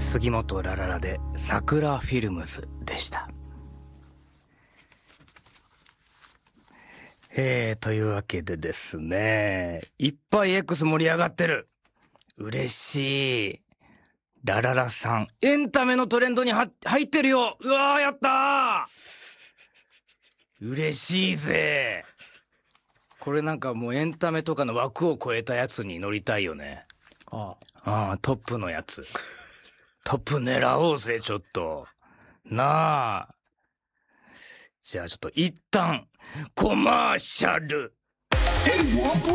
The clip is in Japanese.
杉本ラララで桜フィルムズでした。というわけでですね、いっぱい X 盛り上がってる。嬉しい。ラララさん、エンタメのトレンドに入ってるよ。うわー、やったー。嬉しいぜ。これなんかもうエンタメとかの枠を超えたやつに乗りたいよね。ああ、トップのやつ。トップ狙おうぜ、ちょっと。なあ。じゃあちょっと一旦コマーシャル。